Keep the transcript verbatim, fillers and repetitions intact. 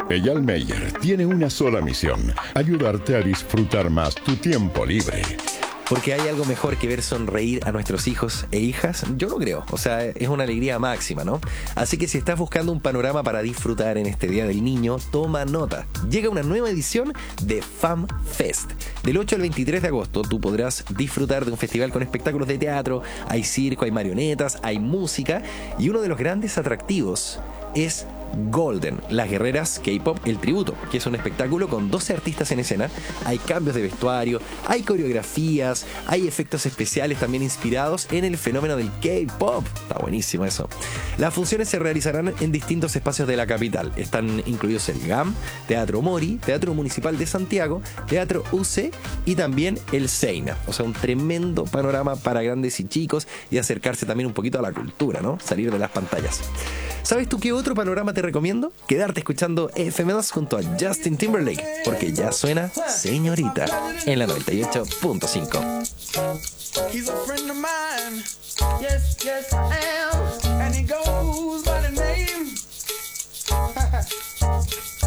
Eyal Meyer tiene una sola misión: ayudarte a disfrutar más tu tiempo libre. Porque hay algo mejor que ver sonreír a nuestros hijos e hijas, yo lo creo. O sea, es una alegría máxima, ¿no? Así que si estás buscando un panorama para disfrutar en este Día del Niño, toma nota. Llega una nueva edición de FAMFest. Del ocho al veintitrés de agosto tú podrás disfrutar de un festival con espectáculos de teatro, hay circo, hay marionetas, hay música, y uno de los grandes atractivos es Golden, las guerreras K-pop, el tributo, que es un espectáculo con doce artistas en escena. Hay cambios de vestuario, hay coreografías, hay efectos especiales también inspirados en el fenómeno del K-pop. Está buenísimo eso. Las funciones se realizarán en distintos espacios de la capital. Están incluidos el GAM, Teatro Mori, Teatro Municipal de Santiago, Teatro U C y también el Seina. O sea, un tremendo panorama para grandes y chicos, y acercarse también un poquito a la cultura, ¿no? Salir de las pantallas. ¿Sabes tú qué otro panorama te recomiendo? Quedarte escuchando F M dos junto a Justin Timberlake, porque ya suena Señorita en la noventa y ocho punto cinco. He's a friend of mine. Yes, yes, I am.